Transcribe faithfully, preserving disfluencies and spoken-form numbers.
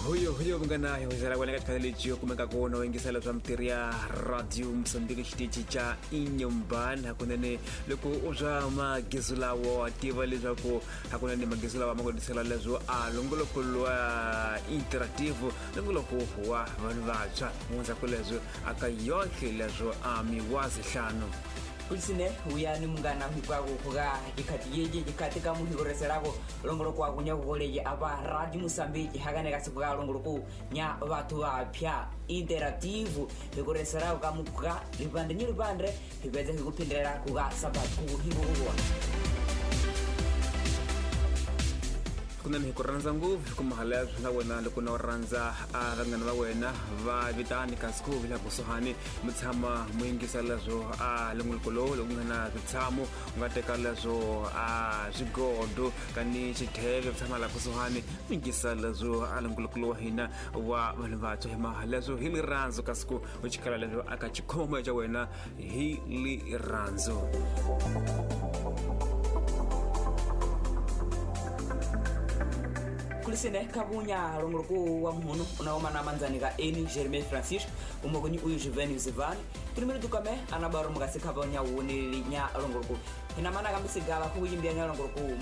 Huyo huyo mnganayo wizara kwa katika leo kumeka kuona wengi sala za mtiria radio Msambiki kitichi cha inyumbani hakuna ni loko uza magizula wa tivali zako hakuna ni magizula wa magodi sala lezo a longolo kulwa interactive longolo kuwa vanvacha mwanza kulezo akayoke lezo a miwazi shano kulisine uyani mungana hikwago kuga ikati yeje ikatika mu higoreserako longolo kwa kunya kugoleje aba radio Msambiki hagane kasikuga longolo ku nya batu bapya interactive higoreserako kamuka libande nyiri bande hibeze higupindera kuga sabatu higogwa kuna ni kuranza nguvu kuma hala na wena kuna ranza arangana wena va vitani kasku bila kusohani mtsama mwingi salazo a longolkolo longana tsamo ngateka lazo a zigodo kani chitheve mtsama la kusohani mwingi salazo a longolkolo hina wa vanvacho hima halazo hili ranzo kasku uchikala lazo akachikoma ja wena hili ranzo kulisene kabunya longoloko wa muno unaoma na manzani ga Eni Germain Francis umogoni uyu Juveni Zivani primero dukame anabaro mugase kabunya woni nya longoloko ina mana kambisigala ku yimbya nya longoloko